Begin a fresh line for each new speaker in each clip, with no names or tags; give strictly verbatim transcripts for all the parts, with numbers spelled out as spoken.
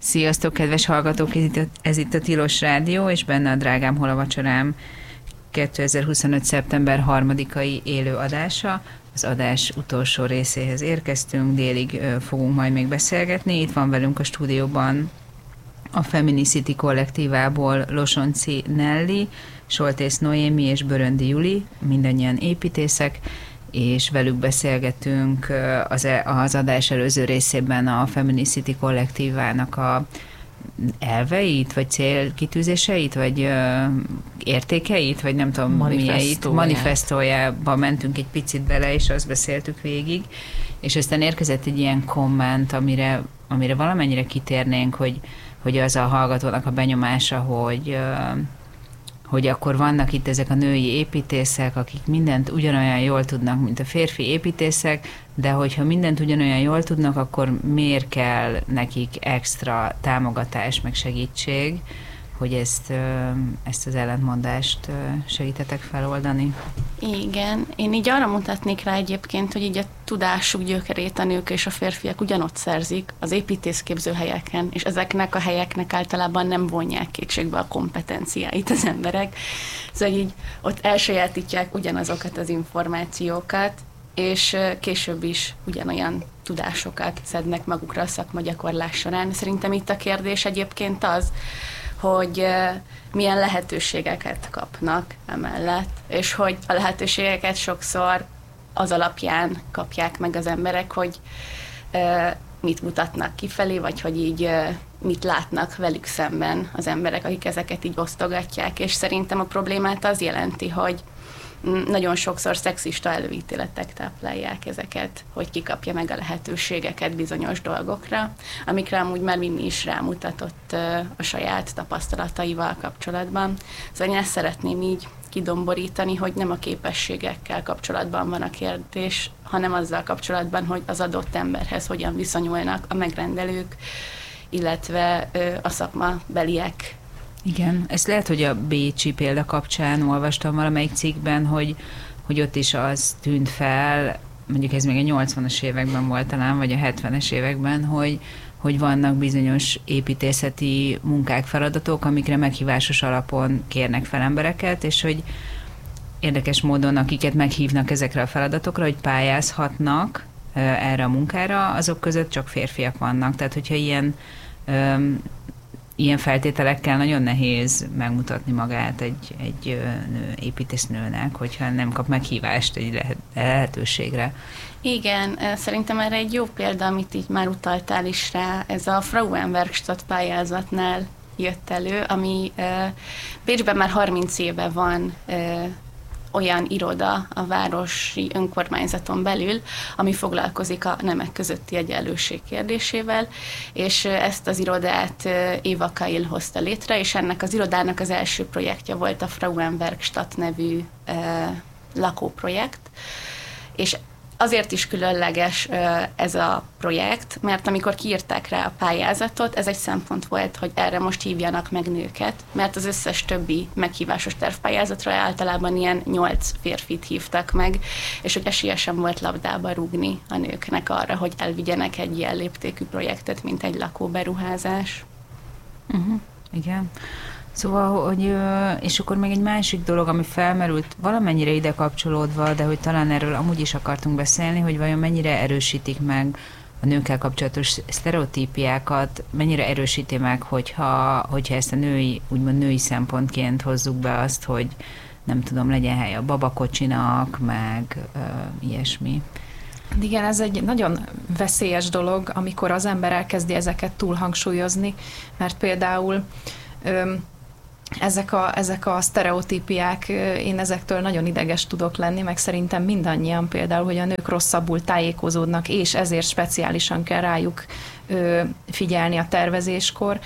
Sziasztok, kedves hallgatók! Ez itt, a, ez itt a Tilos Rádió, és benne a Drágám, hol a vacsorám kétezer-huszonöt. szeptember harmadikai élő adása. Az adás utolsó részéhez érkeztünk, délig ö, fogunk majd még beszélgetni. Itt van velünk a stúdióban a Feminicity kollektívából Losonci Nelly, Soltész Noémi és Böröndi Juli, mindannyian építészek, és velük beszélgetünk az, az adás előző részében a Feminicity kollektívának a elveit, vagy célkitűzéseit, vagy ö, értékeit, vagy nem tudom milyeit, manifestójába mentünk egy picit bele, és azt beszéltük végig, és aztán érkezett egy ilyen komment, amire, amire valamennyire kitérnénk, hogy, hogy az a hallgatónak a benyomása, hogy ö, hogy akkor vannak itt ezek a női építészek, akik mindent ugyanolyan jól tudnak, mint a férfi építészek, de hogyha mindent ugyanolyan jól tudnak, akkor miért kell nekik extra támogatás, meg segítség, hogy ezt, ezt az ellentmondást segítetek feloldani?
Igen, én így arra mutatnék rá egyébként, hogy így a tudásuk gyökerét a nők és a férfiak ugyanott szerzik az építészképző helyeken, és ezeknek a helyeknek általában nem vonják kétségbe a kompetenciáit az emberek. Szóval így ott elsajátítják ugyanazokat az információkat, és később is ugyanolyan tudásokat szednek magukra a szakmagyakorlás során. Szerintem itt a kérdés egyébként az, hogy milyen lehetőségeket kapnak emellett, és hogy a lehetőségeket sokszor az alapján kapják meg az emberek, hogy mit mutatnak kifelé, vagy hogy így mit látnak velük szemben az emberek, akik ezeket így osztogatják, és szerintem a problémát az jelenti, hogy nagyon sokszor szexista előítéletek táplálják ezeket, hogy ki kapja meg a lehetőségeket bizonyos dolgokra, amikre amúgy már Mimi is rámutatott a saját tapasztalataival kapcsolatban. Szóval én ezt szeretném így kidomborítani, hogy nem a képességekkel kapcsolatban van a kérdés, hanem azzal kapcsolatban, hogy az adott emberhez hogyan viszonyulnak a megrendelők, illetve a szakmabeliek.
Igen, ezt lehet, hogy a bécsi példa kapcsán olvastam valamelyik cikkben, hogy, hogy ott is az tűnt fel, mondjuk ez még a nyolcvanas években volt talán, vagy a hetvenes években, hogy, hogy vannak bizonyos építészeti munkák, feladatok, amikre meghívásos alapon kérnek fel embereket, és hogy érdekes módon, akiket meghívnak ezekre a feladatokra, hogy pályázhatnak erre a munkára, azok között csak férfiak vannak. Tehát, hogyha ilyen Ilyen feltételekkel nagyon nehéz megmutatni magát egy, egy nő, építésznőnek, hogyha nem kap meghívást egy lehet, lehetőségre.
Igen, szerintem erre egy jó példa, amit így már utaltál is rá, ez a Frauenwerkstatt pályázatnál jött elő, ami Bécsben már harminc éve van olyan iroda a városi önkormányzaton belül, ami foglalkozik a nemek közötti egyenlőség kérdésével, és ezt az irodát Éva Kail hozta létre, és ennek az irodának az első projektje volt a Frauenwerkstatt nevű eh, lakóprojekt, és azért is különleges ez a projekt, mert amikor kiírták rá a pályázatot, ez egy szempont volt, hogy erre most hívjanak meg nőket, mert az összes többi meghívásos tervpályázatra általában ilyen nyolc férfit hívtak meg, és hogy esélye sem volt labdába rúgni a nőknek arra, hogy elvigyenek egy ilyen léptékű projektet, mint egy lakóberuházás.
Uh-huh. Igen. Szóval, hogy, és akkor még egy másik dolog, ami felmerült valamennyire ide kapcsolódva, de hogy talán erről amúgy is akartunk beszélni, hogy vajon mennyire erősítik meg a nőkkel kapcsolatos sztereotípiákat, mennyire erősíti meg, hogyha, hogyha ezt a női, úgymond női szempontként hozzuk be azt, hogy nem tudom, legyen hely a babakocsinak, meg uh, ilyesmi.
Igen, ez egy nagyon veszélyes dolog, amikor az ember elkezdi ezeket túlhangsúlyozni, mert például öm, Ezek a, ezek a sztereotípiák, én ezektől nagyon ideges tudok lenni, meg szerintem mindannyian például, hogy a nők rosszabbul tájékozódnak, és ezért speciálisan kell rájuk ö, figyelni a tervezéskor.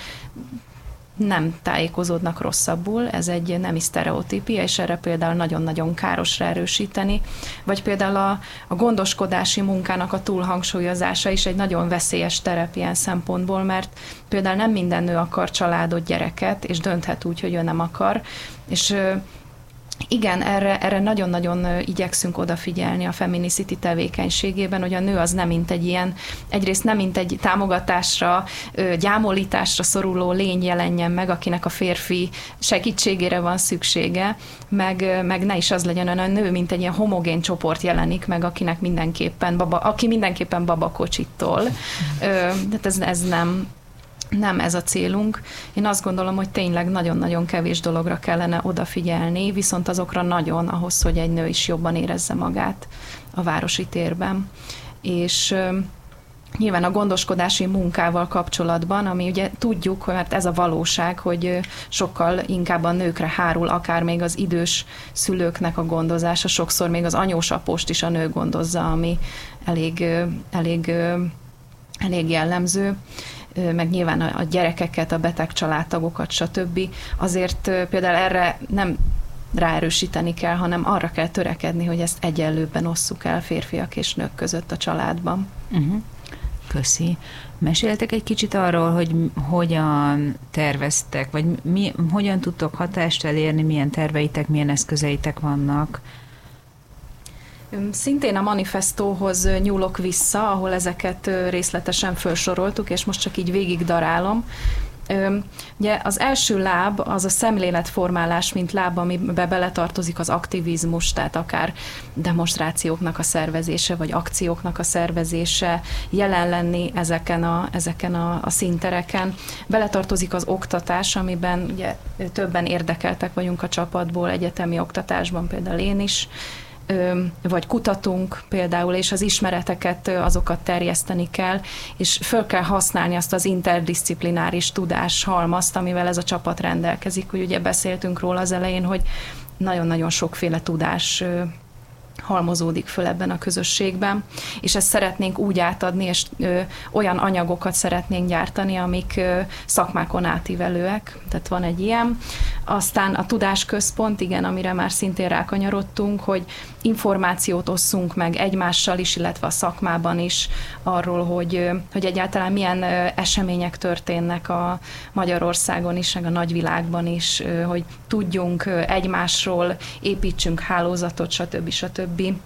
Nem tájékozódnak rosszabbul, ez egy nemi sztereotípia, és erre például nagyon-nagyon káros erősíteni. Vagy például a, a gondoskodási munkának a túlhangsúlyozása is egy nagyon veszélyes terep ilyen szempontból, mert például nem minden nő akar családot, gyereket, és dönthet úgy, hogy ő nem akar. És Igen, erre, erre nagyon-nagyon igyekszünk odafigyelni a Feminicity tevékenységében, hogy a nő az nem mint egy ilyen, egyrészt nem mint egy támogatásra, gyámolításra szoruló lény jelenjen meg, akinek a férfi segítségére van szüksége, meg, meg ne is az legyen, hanem a nő mint egy ilyen homogén csoport jelenik meg, akinek mindenképpen baba, aki mindenképpen babakocsittól. Tehát ez, ez nem... Nem ez a célunk. Én azt gondolom, hogy tényleg nagyon-nagyon kevés dologra kellene odafigyelni, viszont azokra nagyon, ahhoz, hogy egy nő is jobban érezze magát a városi térben. És nyilván a gondoskodási munkával kapcsolatban, ami ugye tudjuk, mert ez a valóság, hogy sokkal inkább a nőkre hárul, akár még az idős szülőknek a gondozása, sokszor még az anyósapost is a nő gondozza, ami elég, elég, elég jellemző, meg nyilván a gyerekeket, a beteg családtagokat, stb. Azért például erre nem ráerősíteni kell, hanem arra kell törekedni, hogy ezt egyenlőbben osszuk el férfiak és nők között a családban.
Uh-huh. Köszi. Meséltek egy kicsit arról, hogy hogyan terveztek, vagy mi, hogyan tudtok hatást elérni, milyen terveitek, milyen eszközeitek vannak?
Szintén a manifestóhoz nyúlok vissza, ahol ezeket részletesen felsoroltuk, és most csak így végig darálom. Ugye az első láb az a szemléletformálás, mint láb, amiben beletartozik az aktivizmus, tehát akár demonstrációknak a szervezése, vagy akcióknak a szervezése, jelen lenni ezeken a, ezeken a, a színtereken. Beletartozik az oktatás, amiben ugye többen érdekeltek vagyunk a csapatból, egyetemi oktatásban például én is, vagy kutatunk például, és az ismereteket, azokat terjeszteni kell, és föl kell használni azt az interdisziplináris tudáshalmazt, amivel ez a csapat rendelkezik. Úgy ugye beszéltünk róla az elején, hogy nagyon-nagyon sokféle tudás halmozódik föl ebben a közösségben, és ezt szeretnénk úgy átadni, és ö, olyan anyagokat szeretnénk gyártani, amik ö, szakmákon átívelőek, tehát van egy ilyen. Aztán a tudásközpont, igen, amire már szintén rákanyarodtunk, hogy információt osszunk meg egymással is, illetve a szakmában is arról, hogy, ö, hogy egyáltalán milyen ö, események történnek a Magyarországon is, meg a nagyvilágban is, ö, hogy tudjunk ö, egymásról, építsünk hálózatot, stb. stb.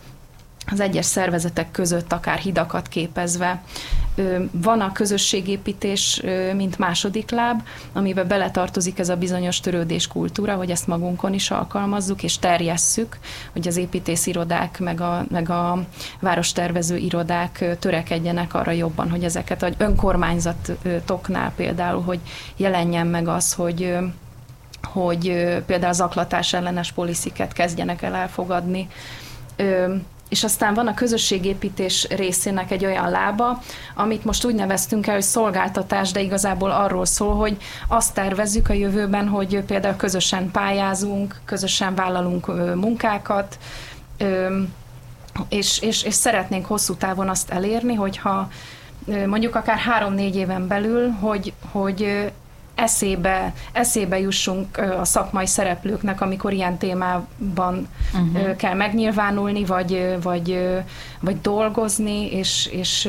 Az egyes szervezetek között akár hidakat képezve. Van a közösségépítés, mint második láb, amiben beletartozik ez a bizonyos törődéskultúra, hogy ezt magunkon is alkalmazzuk és terjesszük, hogy az építészirodák meg a, meg a várostervező irodák törekedjenek arra jobban, hogy ezeket az önkormányzatoknál például, hogy jelenjen meg az, hogy hogy például az zaklatás ellenes polisziket kezdjenek el elfogadni. Ö, és aztán van a közösségépítés részének egy olyan lába, amit most úgy neveztünk el, hogy szolgáltatás, de igazából arról szól, hogy azt tervezzük a jövőben, hogy például közösen pályázunk, közösen vállalunk munkákat, ö, és, és, és szeretnénk hosszú távon azt elérni, hogyha mondjuk akár három-négy éven belül, hogy, hogy eszébe, eszébe jussunk a szakmai szereplőknek, amikor ilyen témában uh-huh. kell megnyilvánulni, vagy, vagy, vagy dolgozni, és, és,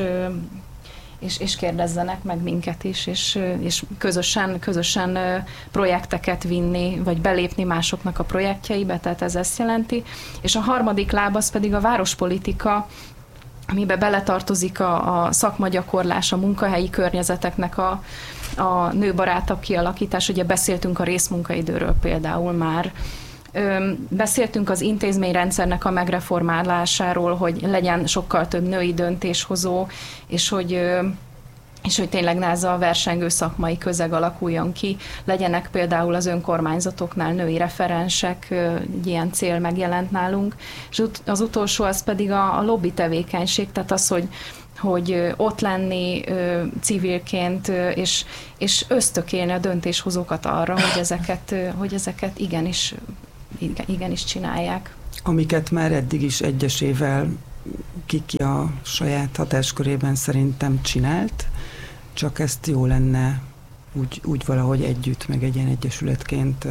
és, és kérdezzenek meg minket is, és, és közösen, közösen projekteket vinni, vagy belépni másoknak a projektjeibe, tehát ez ezt jelenti. És a harmadik láb az pedig a várospolitika, amiben beletartozik a, a szakmagyakorlás, a munkahelyi környezeteknek a, a nőbarátabb kialakítás. Ugye beszéltünk a részmunkaidőről például már. Ö, beszéltünk az intézményrendszernek a megreformálásáról, hogy legyen sokkal több női döntéshozó, és hogy ö, és hogy tényleg ne ez a versengő szakmai közeg alakuljon ki. Legyenek például az önkormányzatoknál női referensek, egy ilyen cél megjelent nálunk. És az utolsó az pedig a, a lobby tevékenység, tehát az, hogy hogy ott lenni civilként, és, és ösztökélni a döntéshozókat arra, hogy ezeket, hogy ezeket igenis, igenis csinálják.
Amiket már eddig is egyesével Kiki a saját hatáskörében szerintem csinált, csak ezt jó lenne úgy, úgy valahogy együtt, meg egy ilyen egyesületként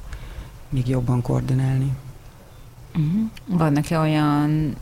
még jobban koordinálni.
Uh-huh. Vannak-e olyan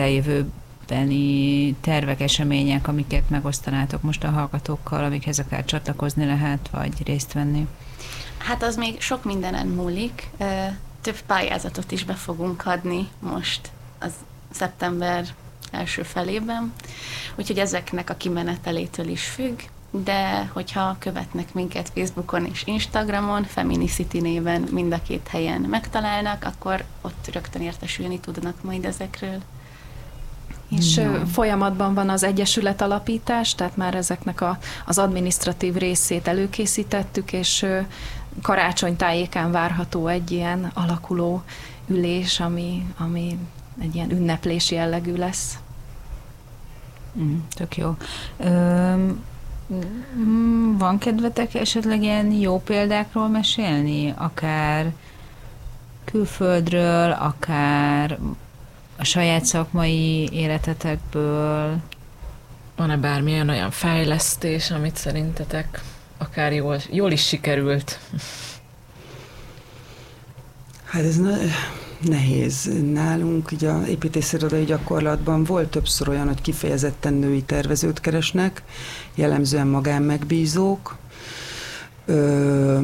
közeljövőbeni tervek, események, amiket megosztanátok most a hallgatókkal, amikhez akár csatlakozni lehet, vagy részt venni?
Hát az még sok mindenen múlik. több pályázatot is be fogunk adni most az szeptember első felében, úgyhogy ezeknek a kimenetelétől is függ, de hogyha követnek minket Facebookon és Instagramon, Feminicity néven mind a két helyen megtalálnak, akkor ott rögtön értesülni tudnak majd ezekről.
És
No.
folyamatban van az egyesület alapítás, tehát már ezeknek a, az adminisztratív részét előkészítettük, és karácsony tájékán várható egy ilyen alakuló ülés, ami, ami egy ilyen ünneplési jellegű lesz.
Mm, tök jó. Öm, van kedvetek esetleg ilyen jó példákról mesélni? Akár külföldről, akár a saját szakmai életetekből?
Van-e bármilyen olyan fejlesztés, amit szerintetek akár jól, jól is sikerült?
Hát ez na- nehéz. Nálunk így az építészirodai gyakorlatban volt többször olyan, hogy kifejezetten női tervezőt keresnek, jellemzően magánmegbízók. Ö,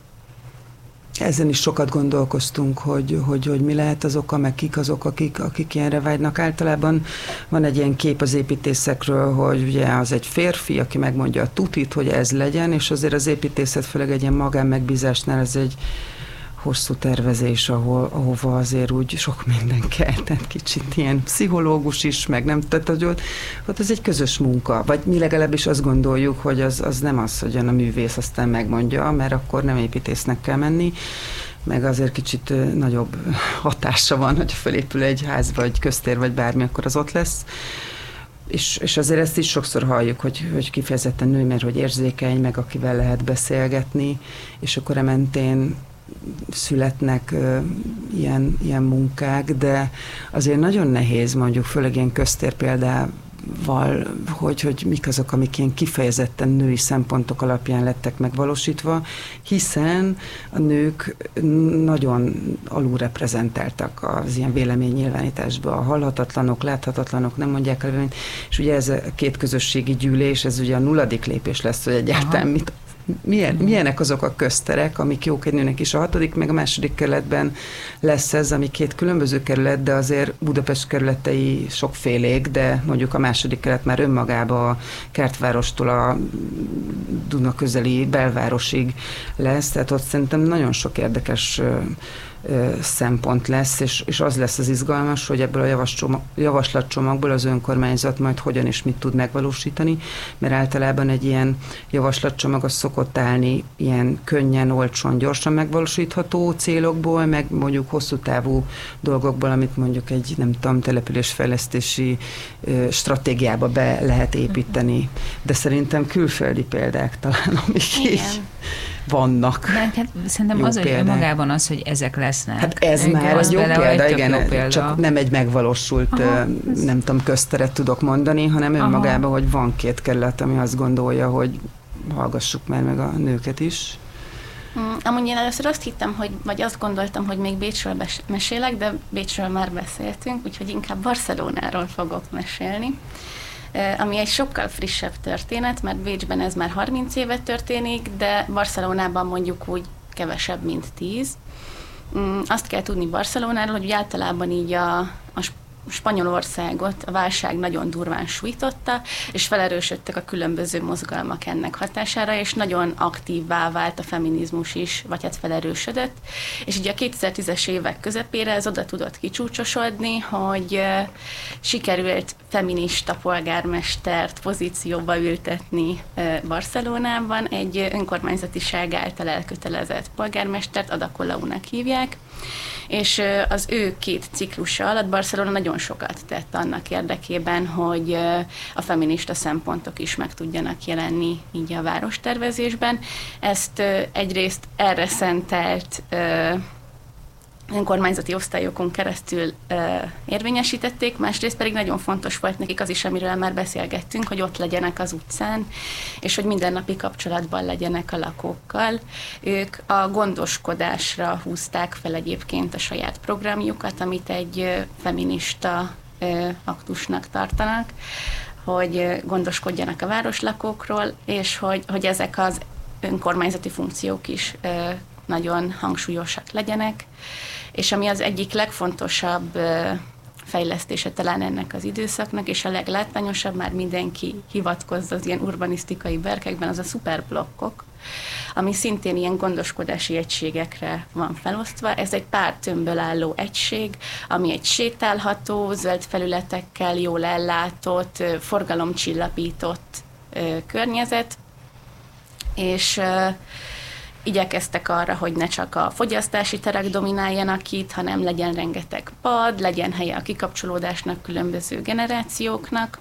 ezen is sokat gondolkoztunk, hogy, hogy, hogy mi lehet az oka, meg kik azok, akik, akik ilyenre vágynak. Általában van egy ilyen kép az építészekről, hogy ugye az egy férfi, aki megmondja a tutit, hogy ez legyen, és azért az építészet, főleg egy ilyen magánmegbízásnál ez egy hosszú tervezés, ahol, ahova azért úgy sok minden kell, tehát kicsit ilyen pszichológus is, meg nem, tehát hogy ott, ott ez egy közös munka, vagy mi legalábbis azt gondoljuk, hogy az, az nem az, hogy a művész aztán megmondja, mert akkor nem építésznek kell menni, meg azért kicsit nagyobb hatása van, hogy fölépül egy ház, vagy köztér, vagy bármi, akkor az ott lesz. És, és azért ezt is sokszor halljuk, hogy, hogy kifejezetten nő, mert hogy érzékeny, meg akivel lehet beszélgetni, és akkor e mentén születnek uh, ilyen, ilyen munkák, de azért nagyon nehéz mondjuk, főleg ilyen köztér példával, hogy, hogy mik azok, amik ilyen kifejezetten női szempontok alapján lettek megvalósítva, hiszen a nők nagyon alulreprezentáltak az ilyen véleménynyilvánításban. A hallhatatlanok, láthatatlanok nem mondják el véleményt, és ugye ez a két közösségi gyűlés, ez ugye a nulladik lépés lesz, hogy egyáltalán Aha. mit Milyen, milyenek azok a közterek, amik jók egy nőnek is. A hatodik, meg a második kerületben lesz ez, ami két különböző kerület, de azért Budapest kerületei sokfélék, de mondjuk a második kerület már önmagában a Kertvárostól a Duna közeli belvárosig lesz, tehát ott szerintem nagyon sok érdekes szempont lesz, és, és az lesz az izgalmas, hogy ebből a javaslatcsomagból az önkormányzat majd hogyan és mit tud megvalósítani, mert általában egy ilyen javaslatcsomag az szokott állni ilyen könnyen, olcsón, gyorsan megvalósítható célokból, meg mondjuk hosszú távú dolgokból, amit mondjuk egy, nem tudom, településfejlesztési stratégiába be lehet építeni. De szerintem külföldi példák talán, amik
Igen.
így vannak.
De hát szerintem az, hogy magában az, hogy ezek lesznek.
Hát ez igen, már egy jó példa, igen, jó példa. Csak nem egy megvalósult, Aha, nem tudom, közteret tudok mondani, hanem önmagában, hogy van két kerület, ami azt gondolja, hogy hallgassuk már meg a nőket is.
Mm, amúgy én először azt hittem, hogy, vagy azt gondoltam, hogy még Bécsről bes- mesélek, de Bécsről már beszéltünk, úgyhogy inkább Barcelonáról fogok mesélni, ami egy sokkal frissebb történet, mert Bécsben ez már harminc éve történik, de Barcelonában mondjuk úgy kevesebb, mint tíz. Azt kell tudni Barcelonáról, hogy általában így a, a Spanyolországot a válság nagyon durván sújtotta, és felerősödtek a különböző mozgalmak ennek hatására, és nagyon aktívvá vált a feminizmus is, vagy hát felerősödött. És ugye a kétezer-tízes évek közepére ez oda tudott kicsúcsosodni, hogy uh, sikerült feminista polgármestert pozícióba ültetni uh, Barcelonában, egy önkormányzatiság által elkötelezett polgármestert, Ada Colau-nak hívják, és az ő két ciklusa alatt Barcelona nagyon sokat tett annak érdekében, hogy a feminista szempontok is meg tudjanak jelenni így a várostervezésben. Ezt egyrészt erre szentelt önkormányzati osztályokon keresztül érvényesítették, másrészt pedig nagyon fontos volt nekik az is, amiről már beszélgettünk, hogy ott legyenek az utcán, és hogy mindennapi kapcsolatban legyenek a lakókkal. Ők a gondoskodásra húzták fel egyébként a saját programjukat, amit egy feminista aktusnak tartanak, hogy gondoskodjanak a városlakókról, és hogy, hogy ezek az önkormányzati funkciók is nagyon hangsúlyosak legyenek, És ami az egyik legfontosabb fejlesztése talán ennek az időszaknak, és a leglátványosabb, már mindenki hivatkozza az ilyen urbanisztikai berkekben, az a szuperblokkok, ami szintén ilyen gondoskodási egységekre van felosztva. Ez egy pár tömbből álló egység, ami egy sétálható, zöld felületekkel, jól ellátott, forgalomcsillapított környezet, és igyekeztek arra, hogy ne csak a fogyasztási terek domináljanak itt, hanem legyen rengeteg pad, legyen helye a kikapcsolódásnak, különböző generációknak,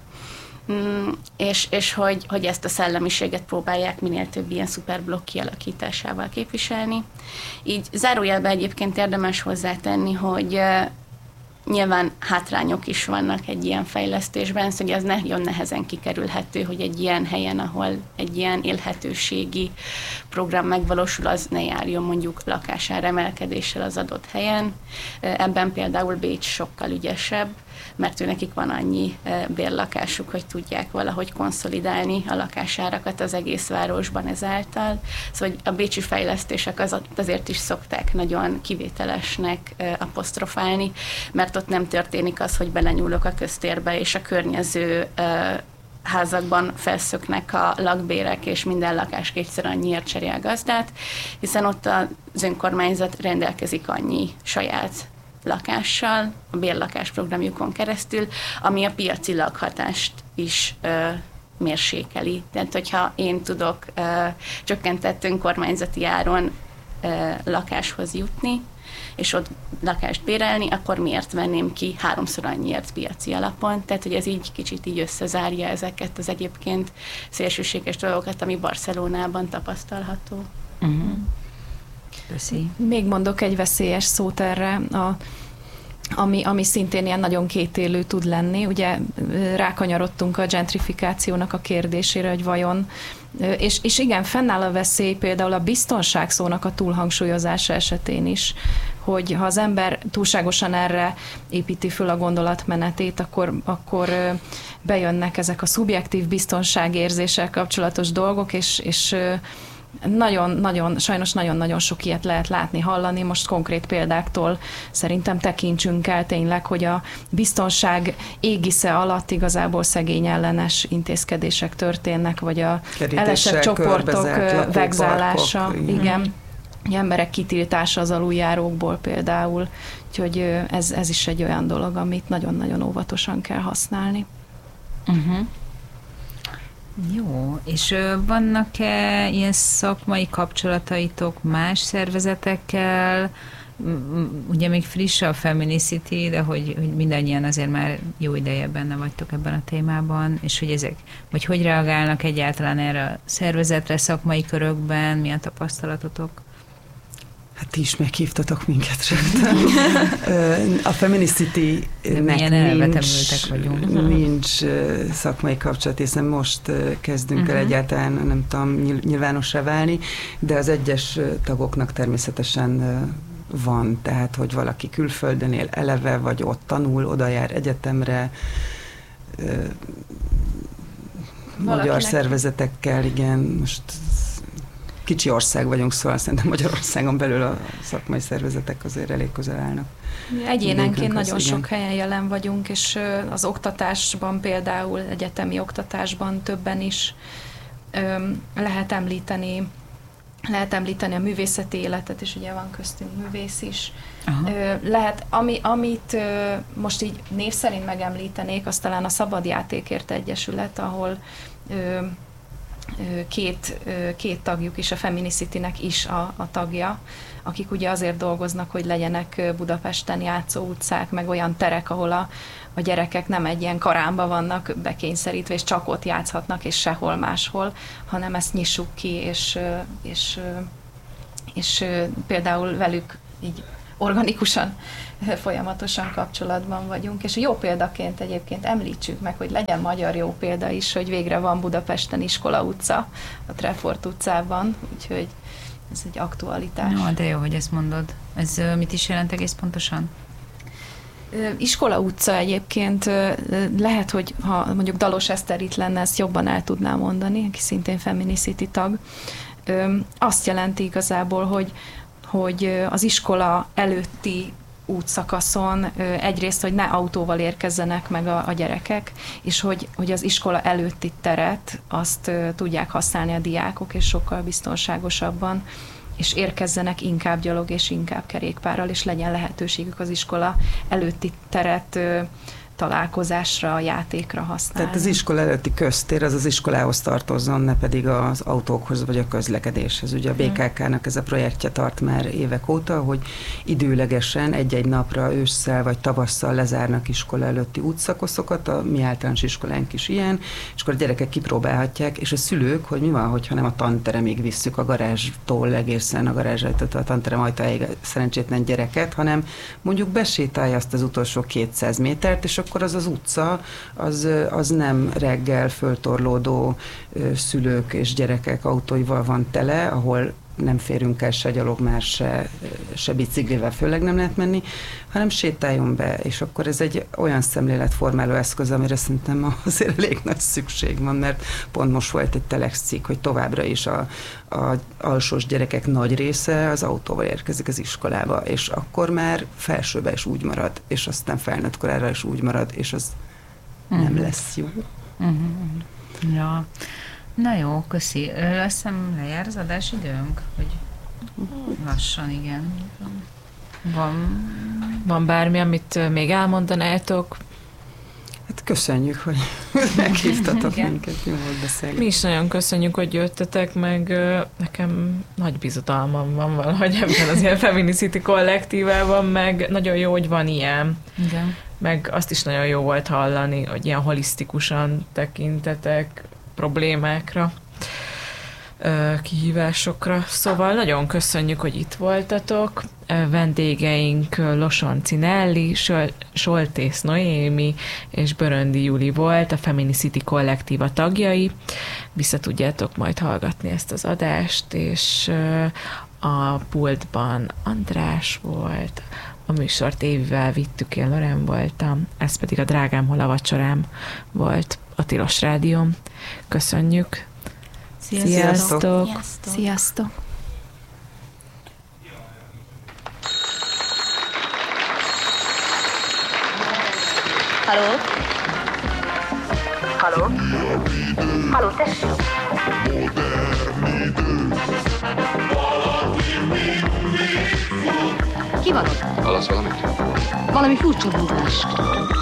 és, és hogy, hogy ezt a szellemiséget próbálják minél több ilyen szuperblokk kialakításával képviselni. Így zárójelben egyébként érdemes hozzátenni, hogy nyilván hátrányok is vannak egy ilyen fejlesztésben, szóval az nagyon nehezen kikerülhető, hogy egy ilyen helyen, ahol egy ilyen élhetőségi program megvalósul, az ne járjon mondjuk lakásár emelkedéssel az adott helyen. Ebben például Bécs sokkal ügyesebb, mert ő nekik van annyi bérlakásuk, hogy tudják valahogy konszolidálni a lakásárakat az egész városban ezáltal. Szóval a bécsi fejlesztések az, azért is szokták nagyon kivételesnek apostrofálni, mert ott nem történik az, hogy belenyúlok a köztérbe, és a környező házakban felszöknek a lakbérek, és minden lakás kétszer annyiért cserél gazdát, hiszen ott az önkormányzat rendelkezik annyi saját lakással, a bérlakás programjukon keresztül, ami a piaci lakhatást is ö, mérsékeli. Tehát, hogyha én tudok ö, csökkentett önkormányzati áron ö, lakáshoz jutni, és ott lakást bérelni, akkor miért venném ki háromszor annyiért piaci alapon? Tehát, hogy ez így kicsit így összezárja ezeket az egyébként szélsőséges dolgokat, ami Barcelonában tapasztalható.
Uh-huh. Köszi.
Még mondok egy veszélyes szót erre, a, ami, ami szintén ilyen nagyon kétélű tud lenni. Ugye rákanyarodtunk a gentrifikációnak a kérdésére, hogy vajon, és, és igen, fennáll a veszély például a biztonság szónak a túlhangsúlyozása esetén is, hogy ha az ember túlságosan erre építi föl a gondolatmenetét, akkor, akkor bejönnek ezek a szubjektív biztonságérzéssel kapcsolatos dolgok, és, és Nagyon-nagyon, sajnos nagyon-nagyon sok ilyet lehet látni, hallani. Most konkrét példáktól szerintem tekintsünk el tényleg, hogy a biztonság égisze alatt igazából szegény ellenes intézkedések történnek, vagy a elesett csoportok vegzálása. Igen. Mm. Emberek kitiltása az aluljárókból például. Úgyhogy ez, ez is egy olyan dolog, amit nagyon-nagyon óvatosan kell használni.
Uh-huh. Jó, és vannak-e ilyen szakmai kapcsolataitok más szervezetekkel? Ugye még friss a Feminicity, de hogy, hogy mindannyian azért már jó ideje benne vagytok ebben a témában, és hogy ezek, vagy hogy reagálnak egyáltalán erre a szervezetre, szakmai körökben, mi a tapasztalatotok?
Hát ti is meghívtatok minket. A Feminicity-nek nincs, nincs szakmai kapcsolat, hiszen most kezdünk uh-huh. el egyáltalán, nem tudom, nyilvánossá válni, de az egyes tagoknak természetesen van, tehát, hogy valaki külföldön él eleve, vagy ott tanul, oda jár egyetemre, magyar szervezetekkel, igen, most kicsi ország vagyunk, szóval szerintem Magyarországon belül a szakmai szervezetek azért elég közel állnak.
Egyénenként nagyon az, sok helyen jelen vagyunk, és az oktatásban például, egyetemi oktatásban többen is lehet említeni, lehet említeni a művészeti életet, és ugye van köztünk művész is. Aha. Lehet, ami, amit most így név szerint megemlítenék, az talán a Szabadjátékért Egyesület, ahol Két, két tagjuk is, a Feminicity-nek is a, a tagja, akik ugye azért dolgoznak, hogy legyenek Budapesten játszó utcák, meg olyan terek, ahol a, a gyerekek nem egy ilyen karámba vannak bekényszerítve, és csak ott játszhatnak, és sehol máshol, hanem ezt nyissuk ki, és, és, és például velük így organikusan, folyamatosan kapcsolatban vagyunk, és jó példaként egyébként említsük meg, hogy legyen magyar jó példa is, hogy végre van Budapesten Iskola utca, a Trefort utcában, úgyhogy ez egy aktualitás.
No, de jó, hogy ezt mondod. Ez mit is jelent egész pontosan?
Iskola utca egyébként lehet, hogy ha mondjuk Dalos Eszter itt lenne, ezt jobban el tudná mondani, aki szintén Feminicity tag. Azt jelenti igazából, hogy hogy az iskola előtti útszakaszon egyrészt, hogy ne autóval érkezzenek meg a, a gyerekek, és hogy, hogy az iskola előtti teret azt tudják használni a diákok, és sokkal biztonságosabban, és érkezzenek inkább gyalog és inkább kerékpárral, és legyen lehetőségük az iskola előtti teret találkozásra, játékra használni.
Tehát az iskola előtti köztér az az iskolához tartozzon, ne pedig az autókhoz vagy a közlekedéshez. Ugye a bé ká ká-nak ez a projektje tart már évek óta, hogy időlegesen egy-egy napra ősszel vagy tavasszal lezárnak iskola előtti útszakoszokat, a mi általános iskolánk is ilyen, és akkor a gyerekek kipróbálhatják, és a szülők, hogy mi van, hogyha nem a tanteremig visszük a garázstól egészen a garázsától a tanterem ajtajáig szerencsétlen gyereket, hanem mondjuk besétálja azt az utolsó kétszáz métert, és akkor az az utca, az, az nem reggel föltorlódó szülők és gyerekek autóival van tele, ahol nem férünk el se gyalog, már se, se biciklivel főleg nem lehet menni, hanem sétáljon be, és akkor ez egy olyan szemléletformáló eszköz, amire szerintem azért elég nagy szükség van, mert pont most volt egy Telex cikk, hogy továbbra is a, a alsós gyerekek nagy része az autóval érkezik az iskolába, és akkor már felsőbe is úgy marad, és aztán felnőtt korára is úgy marad, és az uh-huh. nem lesz jó.
Uh-huh. Ja. Na jó, köszi. Azt hiszem lejár az adásidőnk? Hogy lassan, igen. Van...
Van bármi, amit még elmondanátok?
Hát köszönjük, hogy meghívtatok minket, jó volt beszélni.
Mi is nagyon köszönjük, hogy jöttetek, meg nekem nagy bizodalmam van valahogy ebben az ilyen Feminicity kollektívában, meg nagyon jó, hogy van ilyen.
Igen.
Meg azt is nagyon jó volt hallani, hogy ilyen holisztikusan tekintetek problémákra, kihívásokra. Szóval nagyon köszönjük, hogy itt voltatok. Vendégeink Loson Cinelli, Soltész Noémi és Böröndi Juli volt, a Feminicity kollektíva tagjai. Vissza tudjátok majd hallgatni ezt az adást, és a pultban András volt, a műsort Évivel vittük, én Loren voltam, ez pedig a Drágám hol a vacsorám volt a Tilos Rádión. Köszönjük!
Sziasztok!
Sziasztok!
Sziasztok!
Halló? Halló? Halló, tessék? Ki van ott?
Hallasz valamit?
Valami furcsa húzást.